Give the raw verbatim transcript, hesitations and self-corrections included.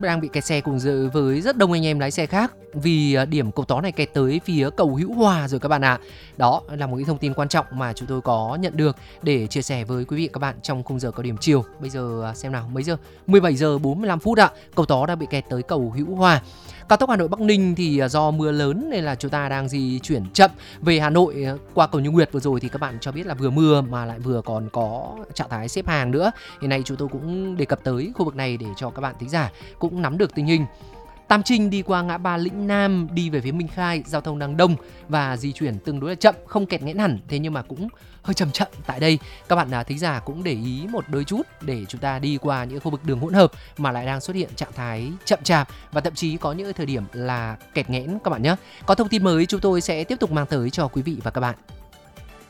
đang bị kẹt xe cùng dự với rất đông anh em lái xe khác vì à, điểm cầu tó này kẹt tới phía cầu Hữu Hòa rồi các bạn ạ. Đó là một cái thông tin quan trọng mà chúng tôi có nhận được để chia sẻ với quý vị các bạn trong khung giờ cao điểm chiều. Bây giờ à, xem nào, mấy giờ? mười bảy giờ bốn mươi lăm phút ạ. Cầu tó đã bị kẹt tới cầu Hữu Hòa. Cao tốc Hà Nội Bắc Ninh thì à, do mưa lớn nên là chúng ta đang di chuyển chậm về Hà Nội à, qua cầu Như Nguyệt vừa rồi thì các bạn cho biết là vừa mưa mà lại vừa còn có trạng thái xếp hàng nữa. Hiện nay chúng tôi cũng đề cập tới khu vực này để cho các bạn thính giả cũng nắm được tình hình. Tam Trinh đi qua ngã ba Lĩnh Nam đi về phía Minh Khai, giao thông đang đông và di chuyển tương đối là chậm, không kẹt nghẽn hẳn, thế nhưng mà cũng hơi chậm chậm tại đây. Các bạn à, thính giả cũng để ý một đôi chút để chúng ta đi qua những khu vực đường hỗn hợp mà lại đang xuất hiện trạng thái chậm chạp và thậm chí có những thời điểm là kẹt nghẽn các bạn nhé. Có thông tin mới chúng tôi sẽ tiếp tục mang tới cho quý vị và các bạn.